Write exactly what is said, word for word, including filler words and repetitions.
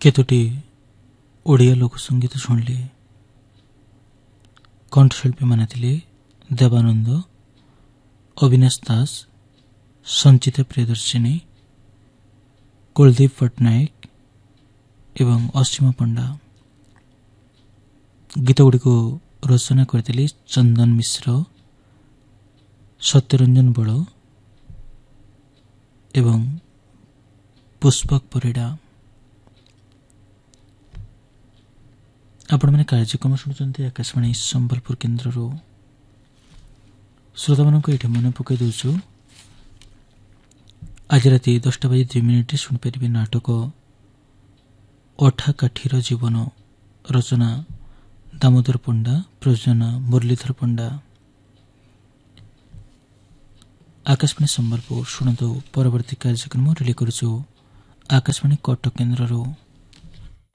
केतोटी ओडिया लोक संगीत शुणिली। कंठशिल्पी माने थिले देवानंद, अविनाश दास, संचिता प्रियदर्शिनी, कुलदीप पट्टनायक एवं असीमा पंडा। गीत गुड़ी को रचना करथिले चंदन मिश्र, सत्यरंजन बड़ एवं पुष्पक परिड़ा। आपण मैंने कार्यक्रम शुणुंट आकाशवाणी संबलपुर केन्द्र श्रोता मान ये मन पकई दौचु आज राति दसटा बजे दुई मिनिट शुणिपारे नाटक अठा काठीर जीवन, रचना दामोदर पंडा, प्रयोजन मुरलीधर पंडा। आकाशवाणी संबलपुर शुणु परवर्ती कार्यक्रम रिले करुचु आकाशवाणी कटक केन्द्र।